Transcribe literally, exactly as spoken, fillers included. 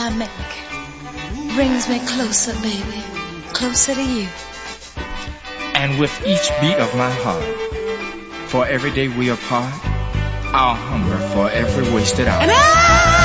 I make brings me closer, baby, closer to you. And with each beat of my heart, for every day we apart, I'll hunger for every wasted hour. And I